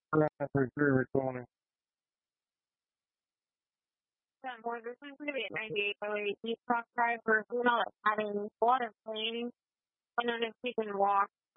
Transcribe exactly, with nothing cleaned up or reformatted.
nine three three responding. ten four, this is going to be at ninety-eight oh eight East Cross Drive for female that's having water pain. Wondering if she can walk